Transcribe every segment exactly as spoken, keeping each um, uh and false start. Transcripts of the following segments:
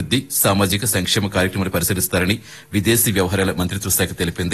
అభివృద్ది సామాజిక సంక్షేమ కార్యక్రమాలు పరిశీలిస్తారని విదేశీ వ్యవహారాల మంత్రిత్వ శాఖ తెలిపింది.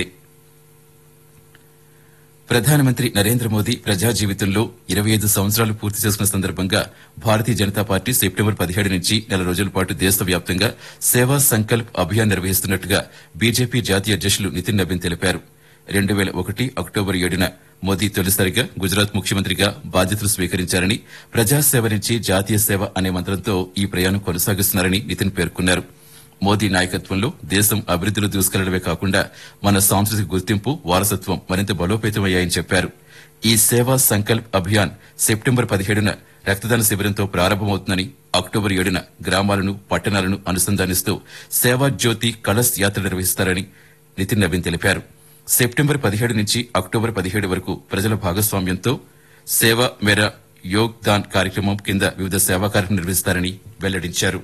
ప్రధానమంత్రి నరేంద్ర మోదీ ప్రజా జీవితంలో ఇరవై ఐదు సంవత్సరాలు పూర్తి చేసుకున్న సందర్భంగా భారతీయ జనతా పార్టీ సెప్టెంబర్ పదిహేడు నుంచి నెల రోజుల పాటు దేశవ్యాప్తంగా సేవా సంకల్ప్ అభియాన్ నిర్వహిస్తున్నట్టుగా బీజేపీ జాతీయ అధ్యకులు నితిన్ నబీన్ తెలిపారు. రెండు వేల ఒకటి అక్టోబర్ ఏడున మోదీ తొలిసారిగా గుజరాత్ ముఖ్యమంత్రిగా బాధ్యతలు స్వీకరించారని ప్రజాసేవ నుంచి జాతీయ సేవ అనే మంత్రంతో ఈ ప్రయాణం కొనసాగిస్తున్నారని నితిన్ పేర్కొన్నారు. మోదీ నాయకత్వంలో దేశం అభివృద్దిలో దూసుకెళ్లడమే కాకుండా మన సాంస్కృతిక గుర్తింపు వారసత్వం మరింత బలోపేతమయ్యాయని చెప్పారు. ఈ సేవా సంకల్ప్ అభియాన్ సెప్టెంబర్ పదిహేడున రక్తదాన శిబిరంతో ప్రారంభమవుతుందని, అక్టోబర్ ఏడున గ్రామాలను పట్టణాలను అనుసంధానిస్తూ సేవా జ్యోతి కలశ్ యాత్ర నిర్వహిస్తారని నితిన్ నబీన్ తెలిపారు. సెప్టెంబర్ పదిహేడు నుంచి అక్టోబర్ పదిహేడు వరకు ప్రజల భాగస్వామ్యంతో సేవ మేరా యోగ్ దాన్ కార్యక్రమం కింద వివిధ సేవా కార్యక్రమం నిర్వహిస్తారని వెల్లడించారు.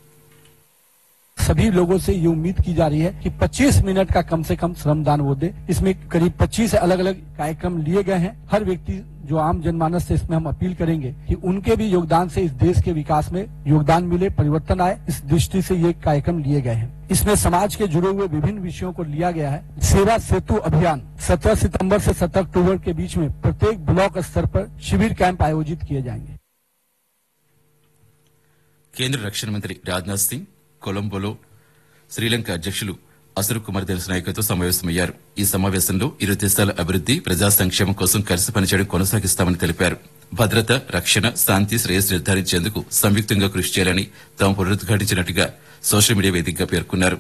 सभी लोगों से ये उम्मीद की जा रही है कि पच्चीस मिनट का कम से कम श्रमदान वो दे। इसमें करीब पच्चीस अलग अलग कार्यक्रम लिए गए हैं। हर व्यक्ति जो आम जनमानस से इसमें हम अपील करेंगे कि उनके भी योगदान से इस देश के विकास में योगदान मिले, परिवर्तन आए, इस दृष्टि से ये कार्यक्रम लिए गए हैं। इसमें समाज के जुड़े हुए विभिन्न विषयों को लिया गया है। सेवा सेतु अभियान सत्रह सितंबर से सत्रह अक्टूबर के बीच में प्रत्येक ब्लॉक स्तर पर शिविर कैंप आयोजित किए जाएंगे। केंद्र रक्षण मंत्री राजनाथ सिंह కొలంబోలో శ్రీలంక అధ్యకులు అసురు కుమార్ దినసనాయకతో సమావేశమయ్యారు. ఈ సమావేశంలో ఇరు దేశాల అభివృద్ది ప్రజా సంక్షేమం కోసం కలిసి పనిచేయడం కొనసాగిస్తామని తెలిపారు. భద్రత, రక్షణ, శాంతి, శ్రేయస్సు నిర్ధారించేందుకు సంయుక్తంగా కృషి చేయాలని తాము పునరుద్ఘాటించినట్టుగా సోషల్ మీడియా వేదికగా పేర్కొన్నారు.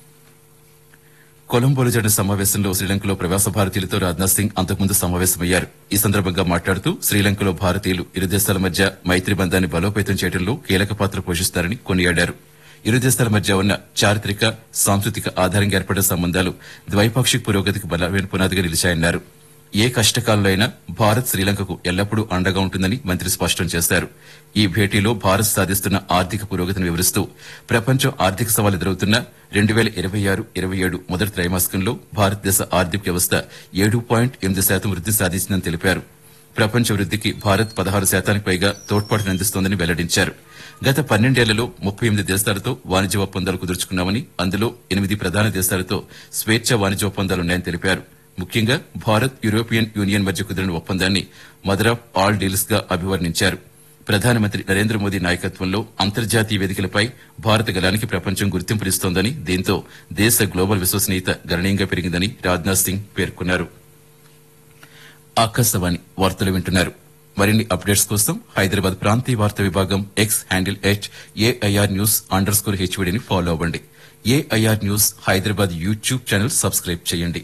కొలంబోలో జరిగిన సమావేశంలో శ్రీలంకలో ప్రవాస భారతీయులతో రాజ్నాథ్ సింగ్ అంతకుముందు సమావేశమయ్యారు. ఈ సందర్భంగా మాట్లాడుతూ శ్రీలంకలో భారతీయులు ఇరు దేశాల మధ్య మైత్రి బంధాన్ని బలోపేతం చేయడంలో కీలక పాత్ర పోషిస్తారని కొనియాడారు. ఇరు దేశాల మధ్య ఉన్న చారిత్రక, సాంస్కృతిక ఆధారంగా ఏర్పడిన సంబంధాలు ద్వైపాక్షిక పురోగతికి బలమైన పునాదిగా నిలిచాయన్నారు. ఏ కష్టకాలంలో అయినా భారత్ శ్రీలంకకు ఎల్లప్పుడూ అండగా ఉంటుందని మంత్రి స్పష్టం చేశారు. ఈ భేటీలో భారత్ సాధిస్తున్న ఆర్థిక పురోగతిని వివరిస్తూ ప్రపంచం ఆర్థిక సవాలు ఎదురవుతున్న రెండు వేల ఇరవై ఆరు ఇరవై ఏడు మొదటి త్రైమాసికంలో భారతదేశ ఆర్థిక వ్యవస్థ ఏడు పాయింట్ ఎనిమిది శాతం వృద్ది సాధించిందని తెలిపారు. ప్రపంచ వృద్దికి భారత్ పదహారు శాతానికి పైగా తోడ్పాటునందిస్తోందని వెల్లడించారు. గత పన్నెండేళ్లలో ముప్పై ఎనిమిది దేశాలతో వాణిజ్య ఒప్పందాలు కుదుర్చుకున్నామని, అందులో ఎనిమిది ప్రధాన దేశాలతో స్వేచ్ఛా వాణిజ్య ఒప్పందాలున్నాయని తెలిపారు. ముఖ్యంగా భారత్ యూరోపియన్ యూనియన్ మధ్య కుదిరిన ఒప్పందాన్ని మదర్ ఆఫ్ ఆల్ డీల్స్ గా అభివర్ణించారు. ప్రధానమంత్రి నరేంద్ర మోదీ నాయకత్వంలో అంతర్జాతీయ వేదికలపై భారత గలానికి ప్రపంచం గుర్తింపునిస్తోందని, దీంతో దేశ గ్లోబల్ విశ్వసనీయత గణనీయంగా పెరిగిందని రాజ్నాథ్ సింగ్ పేర్కొన్నారు. ఆకాశవాణి వార్తలు వింటున్నారు. మరిన్ని అప్డేట్స్ కోసం హైదరాబాద్ ప్రాంతీయ వార్తా విభాగం X handle at AIR news under score హెచ్వీడీని follow అవ్వండి. AIR news Hyderabad YouTube channel subscribe చేయండి.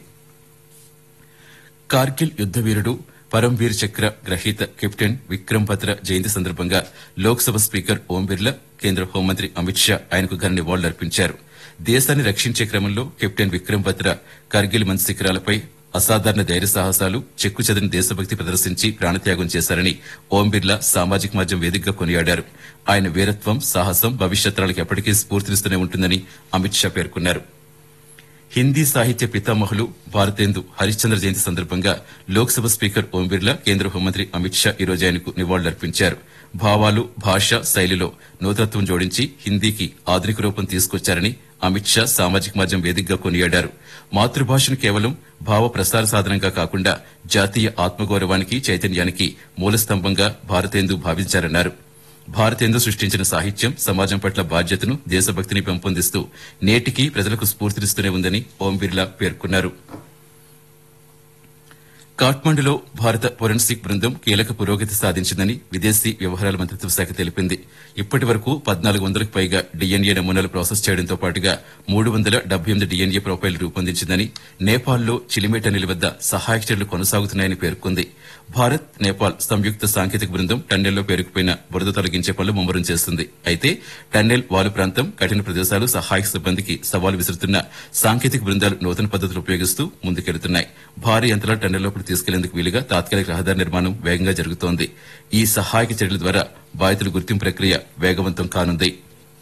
కార్గిల్ యుద్ద వీరుడు పరంవీర్ చక్ర గ్రహీత కెప్టెన్ విక్రమ్ బత్రా జయంతి సందర్భంగా లోక్సభ స్పీకర్ ఓం బిర్లా, కేంద్ర హోంమంత్రి అమిత్ షా ఆయనకు ఘన నివాళులర్పించారు. దేశాన్ని రక్షించే క్రమంలో కెప్టెన్ విక్రమ్ బత్రా కార్గిల్ మంచి శిఖరాలపై అసాధారణ ధైర్య సాహసాలు, చెక్కు చెదిరిన దేశభక్తి ప్రదర్శించి ప్రాణత్యాగం చేశారని ఓం బిర్లా సామాజిక మాధ్యమం వేదికగా కొనియాడారు. ఆయన వీరత్వం, సాహసం భవిష్యత్ తరాలకు ఎప్పటికీ స్ఫూర్తినిస్తూనే ఉంటుందని అమిత్ షా పేర్కొన్నారు. హిందీ సాహిత్య పితామహులు భారతేందు హరిశ్చంద్ర జయంతి సందర్భంగా లోక్సభ స్పీకర్ ఓం బిర్లా, కేంద్ర హోంమంత్రి అమిత్ షా ఈ రోజు ఆయనకు నివాళులర్పించారు. భావాలు, భాష, శైలిలో నూతనత్వం జోడించి హిందీకి ఆధునిక రూపం తీసుకొచ్చారని అమిత్ షా సామాజిక మాధ్యమం వేదికగా కొనియాడారు. మాతృభాషను కేవలం భావ ప్రసార సాధనంగా కాకుండా జాతీయ ఆత్మగౌరవానికి, చైతన్యానికి మూలస్తంభంగా భారతేందు భావించారన్నారు. భారతేందు సృష్టించిన సాహిత్యం సమాజం పట్ల బాధ్యతను, దేశభక్తిని పెంపొందిస్తూ నేటికీ ప్రజలకు స్ఫూర్తినిస్తూనే ఉందని ఓం బిర్లా పేర్కొన్నారు. కాఠ్మండులో భారత ఫోరెన్సిక్ బృందం కీలక పురోగతి సాధించిందని విదేశీ వ్యవహారాల మంత్రిత్వ శాఖ తెలిపింది. ఇప్పటి వరకు పద్నాలుగు వందలకు పైగా డీఎన్ఏ నమూనాలు ప్రాసెస్ చేయడంతో పాటుగా మూడు వందల డెబ్బై ఎనిమిది డీఎన్ఏ ప్రొఫైల్ రూపొందించిందని, నేపాల్లో చిలిమేట నిలి వద్ద సహాయక చర్యలు కొనసాగుతున్నాయని పేర్కొంది. భారత్, నేపాల్ సంయుక్త సాంకేతిక బృందం టన్నెల్లో పేరుకుపోయిన బురద తొలగించే పనులు ముమ్మరం చేస్తుంది. అయితే టన్నెల్ వాలు ప్రాంతం, కఠిన ప్రదేశాలు సహాయక సిబ్బందికి సవాలు విసురుతున్న సాంకేతిక బృందాలు నూతన పద్దతులు ఉపయోగిస్తూ ముందుకెడుతున్నాయి. భారీ యంత్రాలు టన్నెల్లోపలికి తీసుకెళ్లేందుకు వీలుగా తాత్కాలిక రహదారి నిర్మాణం వేగంగా జరుగుతోంది. ఈ సహాయక చర్యల ద్వారా బాధితుల గుర్తింపు ప్రక్రియ వేగవంతం కానుంది.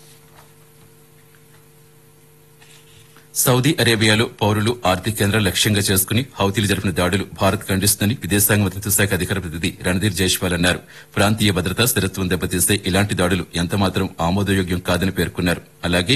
సౌదీ అరేబియాలో పౌరులు, ఆర్థిక కేంద్రాలు లక్ష్యంగా చేసుకుని హౌతీలు జరిపిన దాడులు భారత్ ఖండిస్తుందని విదేశాంగ మంత్రిత్వ శాఖ అధికార ప్రతినిధి రణధీర్ జైష్వాల్ అన్నారు. ప్రాంతీయ భద్రత, స్థిరత్వం దెబ్బతీస్తే ఇలాంటి దాడులు ఎంతమాత్రం ఆమోదయోగ్యం కాదని పేర్కొన్నారు. అలాగే